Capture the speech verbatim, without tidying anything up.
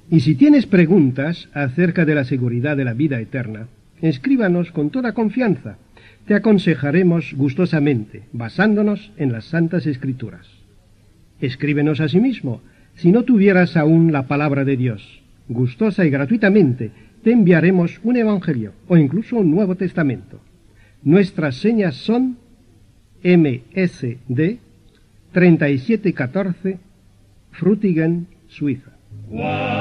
Y si tienes preguntas acerca de la seguridad de la vida eterna, escríbanos con toda confianza. Te aconsejaremos gustosamente, basándonos en las Santas Escrituras. Escríbenos asimismo, si no tuvieras aún la palabra de Dios. Gustosa y gratuitamente te enviaremos un Evangelio o incluso un Nuevo Testamento. Nuestras señas son M S D treinta y siete catorce, Frutigen, Suiza.